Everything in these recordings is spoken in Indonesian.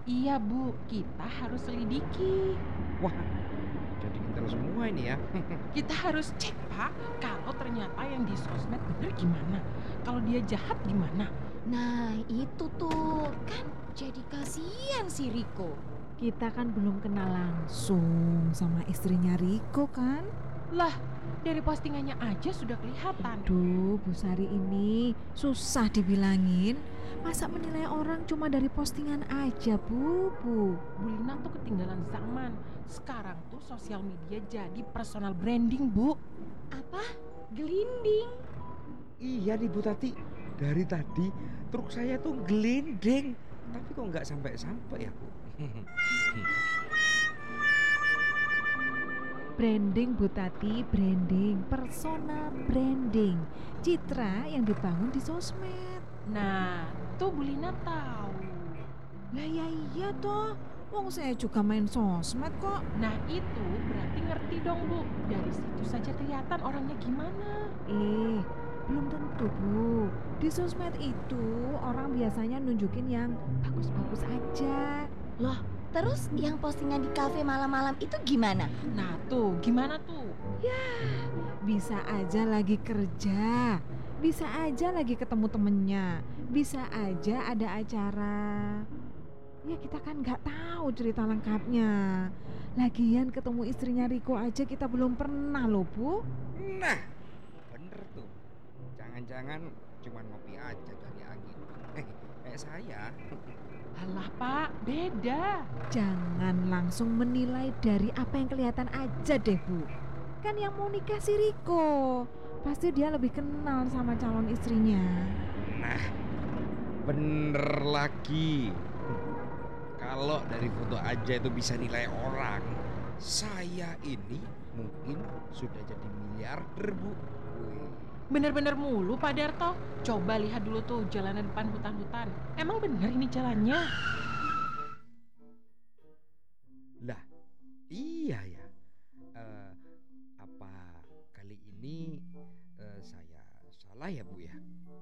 Iya Bu, kita harus selidiki. Wah, jadi intel semua ini ya. Kita harus cek Pak, kalau ternyata yang di sosmed bener gimana? Kalau dia jahat gimana? Nah, itu tuh kan jadi kasihan si Riko. Kita kan belum kenal langsung sama istrinya Riko kan? Lah, dari postingannya aja sudah kelihatan. Aduh, Bu Sari ini susah dibilangin. Masa menilai orang cuma dari postingan aja, Bu? Bu Lina tuh ketinggalan zaman. Sekarang tuh sosial media jadi personal branding, Bu. Apa? Gelinding? Iya nih Bu Tati, dari tadi truk saya tuh gelinding, tapi kok nggak sampai-sampai ya Bu? Branding Bu Tati, branding, personal branding, citra yang dibangun di sosmed. Nah, tuh Bu Lina tahu. Lah ya iya toh, wong saya juga main sosmed kok. Nah itu berarti ngerti dong Bu. Dari situ saja kelihatan orangnya gimana. Belum tentu Bu. Di sosmed itu orang biasanya nunjukin yang bagus-bagus aja. Loh, terus yang postingan di kafe malam-malam itu gimana? Nah tuh, gimana tuh? Bisa aja lagi kerja, bisa aja lagi ketemu temennya, bisa aja ada acara. Ya kita kan nggak tahu cerita lengkapnya. Lagian ketemu istrinya Riko aja kita belum pernah loh Bu. Nah, bener tuh. Jangan-jangan cuma ngopi aja dari angin. Kayak saya. Alah Pak, beda. Jangan langsung menilai dari apa yang kelihatan aja deh Bu. Kan yang mau nikah si Riko, pasti dia lebih kenal sama calon istrinya. Nah, bener lagi. Kalau dari foto aja itu bisa nilai orang, saya ini mungkin sudah jadi miliarder Bu. Wih. Bener-bener mulu Pak Darto. Coba lihat dulu tuh jalanan depan hutan-hutan. Emang bener ini jalannya? Lah, iya ya. Apa kali ini saya salah ya Bu ya?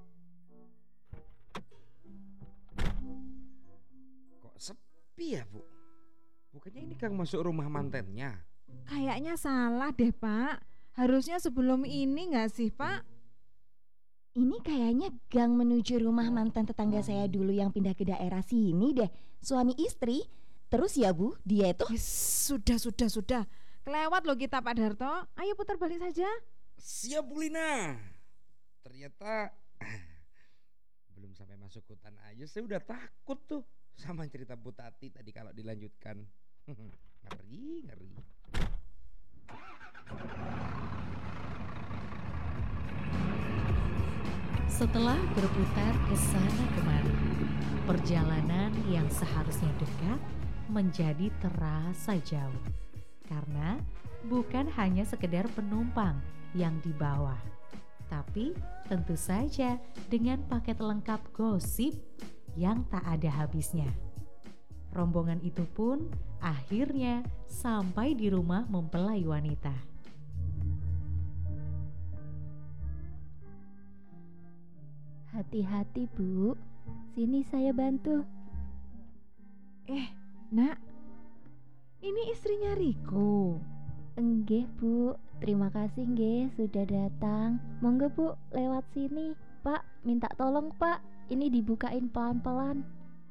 Kok sepi ya Bu? Bukannya ini Kang masuk rumah mantennya? Kayaknya salah deh Pak. Harusnya sebelum ini nggak sih Pak? Ini kayaknya gang menuju rumah mantan tetangga saya dulu yang pindah ke daerah sini deh. Suami istri. Terus ya Bu, dia itu Sudah. Kelewat loh kita Pak Darto. Ayo putar balik saja. Siap Bu Lina. Ternyata belum sampai masuk hutan aja saya udah takut tuh sama cerita Bu Tati tadi kalau dilanjutkan. Ngeri. Setelah berputar ke sana kemari, perjalanan yang seharusnya dekat menjadi terasa jauh. Karena bukan hanya sekedar penumpang yang dibawa, tapi tentu saja dengan paket lengkap gosip yang tak ada habisnya. Rombongan itu pun akhirnya sampai di rumah mempelai wanita. Hati-hati Bu, sini saya bantu. Nak, ini istrinya Riko. Enggih Bu, terima kasih nggih sudah datang. Monggo Bu, lewat sini. Pak, minta tolong Pak, ini dibukain pelan-pelan.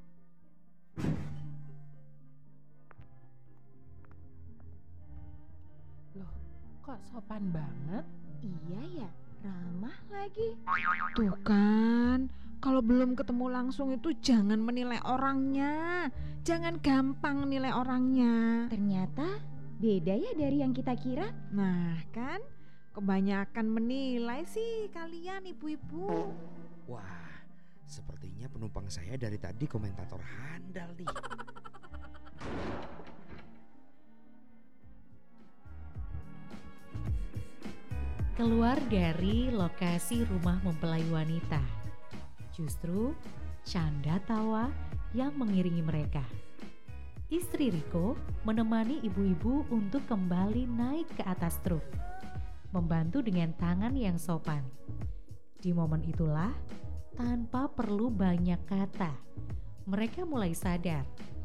Loh, kok sopan banget? iya ya, ramah lagi. Tuh kan, kalau belum ketemu langsung itu jangan menilai orangnya. Jangan gampang nilai orangnya. Ternyata beda ya dari yang kita kira. Nah kan, kebanyakan menilai sih kalian ibu-ibu. Wah, sepertinya penumpang saya dari tadi komentator handal nih. Keluar dari lokasi rumah mempelai wanita, justru canda tawa yang mengiringi mereka. Istri Riko menemani ibu-ibu untuk kembali naik ke atas truk, membantu dengan tangan yang sopan. Di momen itulah, tanpa perlu banyak kata, mereka mulai sadar